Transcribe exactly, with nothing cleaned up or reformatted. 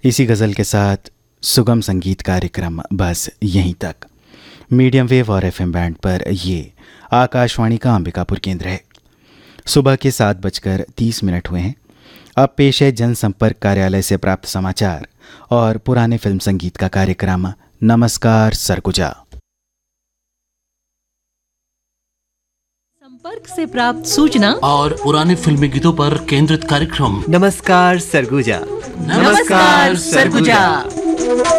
इसी गज़ल के साथ सुगम संगीत कार्यक्रम बस यहीं तक। मीडियम वेव और एफएम बैंड पर ये आकाशवाणी का अंबिकापुर केंद्र है। सुबह के सात बजकर तीस मिनट हुए हैं। अब पेश है जनसंपर्क कार्यालय से प्राप्त समाचार और पुराने फिल्म संगीत का कार्यक्रम नमस्कार सरगुजा। संपर्क से प्राप्त सूचना और पुराने फिल्मी गीतों पर केंद्रित कार्यक्रम नमस्कार सरगुजा। नमस्कार सरगुजा।